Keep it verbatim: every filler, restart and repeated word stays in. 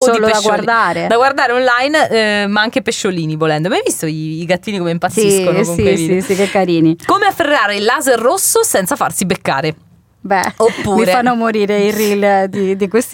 solo di da pesciolini guardare. da guardare online, eh, ma anche pesciolini volendo. Ma hai visto i, i gattini come impazziscono Sì, con sì, quei sì, video? sì, che carini. Come afferrare il laser rosso senza farsi beccare. Beh, Oppure mi fanno morire i reel di, di questi